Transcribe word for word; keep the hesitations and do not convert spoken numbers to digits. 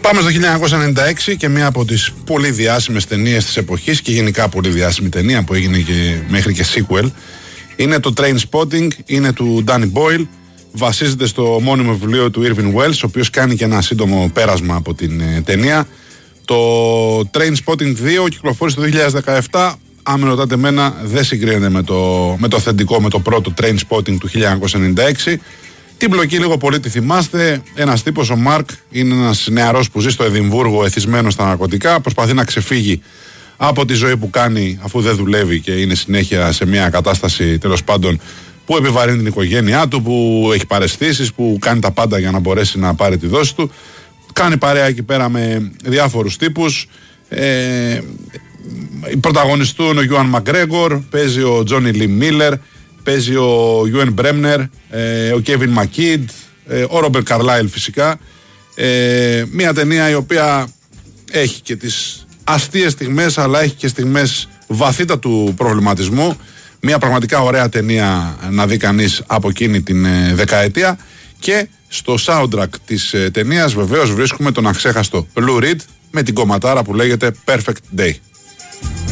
Πάμε στο χίλια εννιακόσια ενενήντα έξι και μία από τις πολύ διάσημες ταινίες της εποχής και γενικά πολύ διάσημη ταινία που έγινε και μέχρι και sequel. Είναι το Trainspotting, είναι του Danny Boyle. Βασίζεται στο μόνιμο βιβλίο του Irving Welsh, ο οποίος κάνει και ένα σύντομο πέρασμα από την ε, ταινία. Το Trainspotting δύο κυκλοφόρησε το δύο χιλιάδες δεκαεπτά. Αν με ρωτάτε εμένα, δεν συγκρίνεται με το, με το αυθεντικό, με το πρώτο Trainspotting του χίλια εννιακόσια ενενήντα έξι. Την πλοκή λίγο πολύ τη θυμάστε. Ένας τύπος, ο Μαρκ, είναι ένας νεαρός που ζει στο Εδιμβούργο, εθισμένος στα ναρκωτικά. Προσπαθεί να ξεφύγει από τη ζωή που κάνει, αφού δεν δουλεύει και είναι συνέχεια σε μια κατάσταση τέλος πάντων που επιβαρύνει την οικογένειά του, που έχει παραισθήσεις, που κάνει τα πάντα για να μπορέσει να πάρει τη δόση του. Κάνει παρέα εκεί πέρα με διάφορους τύπους. Ε, πρωταγωνιστούν ο Γιούαν Μακγκρέγκορ, παίζει ο Τζόνι Λι Μίλλερ, παίζει ο Ιουέν Μπρέμνερ, ε, ο Κέβιν Μακίντ, ε, ο Ρόμπερτ Καρλάιλ φυσικά. Ε, μια ταινία η οποία έχει και τις αστείες στιγμές, αλλά έχει και στιγμές βαθύτατου προβληματισμού. Μια πραγματικά ωραία ταινία να δει κανείς από εκείνη την ε, δεκαετία. Και στο soundtrack της ε, ταινίας βεβαίως βρίσκουμε τον αξέχαστο Lou Reed με την κομματάρα που λέγεται Perfect Day.